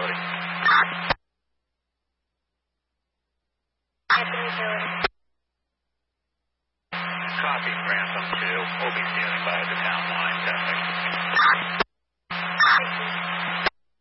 utility. Copy, Ransom 2. We'll be standing by at the